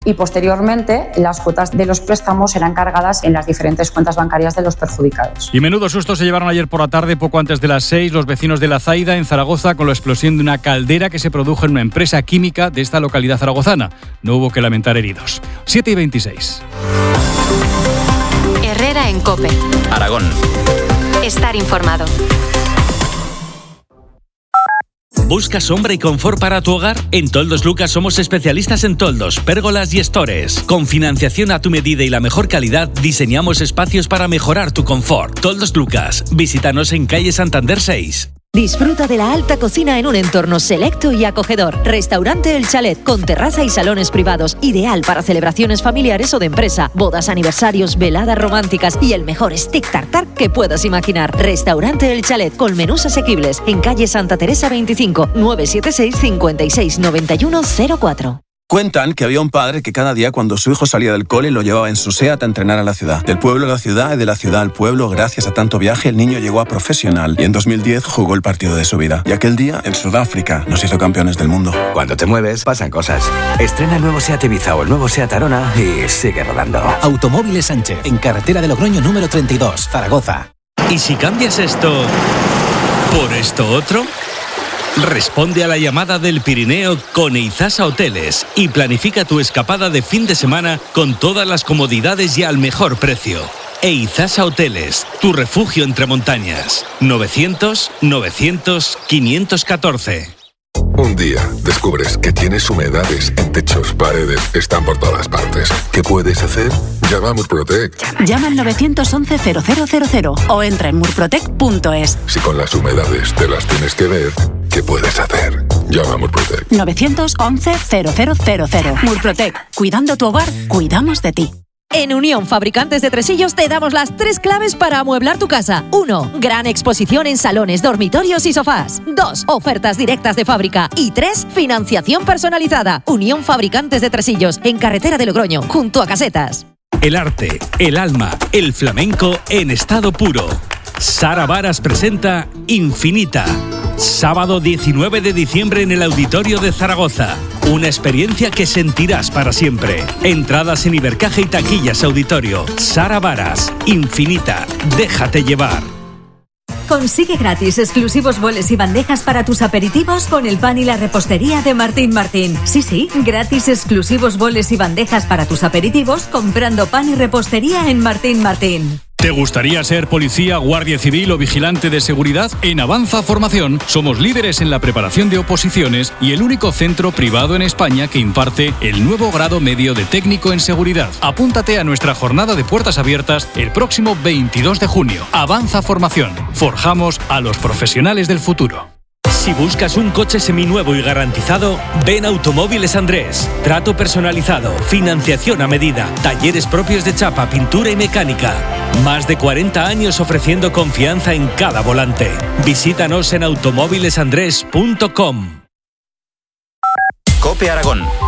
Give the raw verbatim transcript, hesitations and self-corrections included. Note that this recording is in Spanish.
y posteriormente las cuotas de los préstamos serán cargadas en las diferentes cuentas bancarias de los perjudicados. Y menudo susto se llevaron ayer por la tarde, poco antes de las seis, los vecinos de La Zaida, en Zaragoza, con la explosión de una caldera que se produjo en una empresa química de esta localidad zaragozana. No hubo que lamentar heridos. siete y veintiséis. Herrera en COPE. Aragón. Estar informado. ¿Buscas sombra y confort para tu hogar? En Toldos Lucas somos especialistas en toldos, pérgolas y estores. Con financiación a tu medida y la mejor calidad, diseñamos espacios para mejorar tu confort. Toldos Lucas. Visítanos en calle Santander seis. Disfruta de la alta cocina en un entorno selecto y acogedor. Restaurante El Chalet, con terraza y salones privados, ideal para celebraciones familiares o de empresa, bodas, aniversarios, veladas románticas y el mejor stick tartar que puedas imaginar. Restaurante El Chalet, con menús asequibles, en calle Santa Teresa veinticinco, nueve siete seis, cinco seis, nueve uno cero cuatro. Cuentan que había un padre que cada día cuando su hijo salía del cole lo llevaba en su SEAT a entrenar a la ciudad. Del pueblo a la ciudad y de la ciudad al pueblo, gracias a tanto viaje, el niño llegó a profesional y en dos mil diez jugó el partido de su vida. Y aquel día, en Sudáfrica, nos hizo campeones del mundo. Cuando te mueves, pasan cosas. Estrena el nuevo SEAT Ibiza o el nuevo SEAT Arona y sigue rodando. Automóviles Sánchez, en carretera de Logroño número treinta y dos, Zaragoza. ¿Y si cambias esto por esto otro? Responde a la llamada del Pirineo con Eizasa Hoteles y planifica tu escapada de fin de semana con todas las comodidades y al mejor precio. Eizasa Hoteles, tu refugio entre montañas. novecientos, novecientos, quinientos catorce. Un día descubres que tienes humedades en techos, paredes, están por todas partes. ¿Qué puedes hacer? Llama a Murprotec. Llama al nueve once cero cero cero cero o entra en murprotec punto es. Si con las humedades te las tienes que ver, ¿qué puedes hacer? Llama a Murprotec. nueve once cero cero cero cero. Murprotec. Cuidando tu hogar, cuidamos de ti. En Unión Fabricantes de Tresillos te damos las tres claves para amueblar tu casa. uno. Gran exposición en salones, dormitorios y sofás. dos. Ofertas directas de fábrica. Y tres. Financiación personalizada. Unión Fabricantes de Tresillos, en carretera de Logroño, junto a Casetas. El arte, el alma, el flamenco en estado puro. Sara Varas presenta Infinita. Sábado diecinueve de diciembre en el Auditorio de Zaragoza. Una experiencia que sentirás para siempre. Entradas en Ibercaja y taquillas Auditorio. Sara Varas, Infinita. Déjate llevar. Consigue gratis exclusivos boles y bandejas para tus aperitivos con el pan y la repostería de Martín Martín. Sí, sí, gratis exclusivos boles y bandejas para tus aperitivos comprando pan y repostería en Martín Martín. ¿Te gustaría ser policía, guardia civil o vigilante de seguridad? En Avanza Formación somos líderes en la preparación de oposiciones y el único centro privado en España que imparte el nuevo grado medio de técnico en seguridad. Apúntate a nuestra jornada de puertas abiertas el próximo veintidós de junio. Avanza Formación. Forjamos a los profesionales del futuro. Si buscas un coche seminuevo y garantizado, ven a Automóviles Andrés. Trato personalizado, financiación a medida, talleres propios de chapa, pintura y mecánica. Más de cuarenta años ofreciendo confianza en cada volante. Visítanos en automóviles andrés punto com. COPE Aragón.